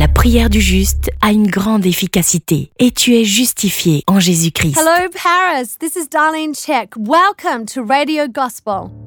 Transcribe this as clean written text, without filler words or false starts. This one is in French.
La prière du juste a une grande efficacité et tu es justifié en Jésus-Christ. Hello, Paris. This is Darlene Check. Welcome to Radio Gospel.